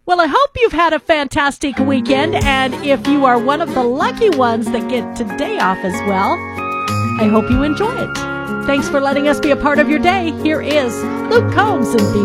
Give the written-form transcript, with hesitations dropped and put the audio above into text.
Well, I hope you've had a fantastic weekend, and if you are one of the lucky ones that get today off as well, I hope you enjoy it. Thanks for letting us be a part of your day. Here is Luke Combs and Be